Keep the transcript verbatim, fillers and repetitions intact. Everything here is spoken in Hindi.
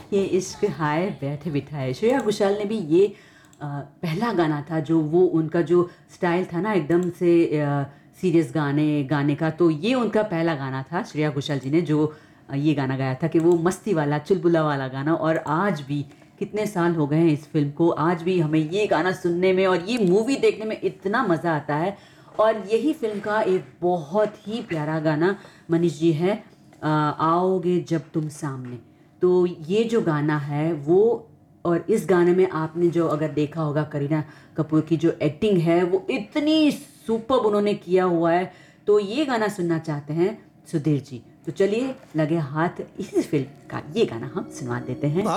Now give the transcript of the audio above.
ये इश्क हाय बैठे बिठाए, श्रेया घोषाल ने भी ये अ, पहला गाना था जो वो उनका जो स्टाइल था ना एकदम से सीरियस गाने गाने का, तो ये उनका पहला गाना था श्रेया घोषाल जी ने जो अ, ये गाना गाया था कि वो मस्ती वाला चुलबुला वाला गाना। और आज भी कितने साल हो गए हैं इस फिल्म को, आज भी हमें ये गाना सुनने में और ये मूवी देखने में इतना मज़ा आता है। और यही फिल्म का एक बहुत ही प्यारा गाना मनीष जी है, अ, आओगे जब तुम सामने। तो ये जो गाना है वो, और इस गाने में आपने जो अगर देखा होगा करीना कपूर की जो एक्टिंग है वो इतनी सुपर्ब उन्होंने किया हुआ है। तो ये गाना सुनना चाहते हैं सुधीर जी, तो चलिए लगे हाथ इसी फिल्म का ये गाना हम सुनवा देते हैं।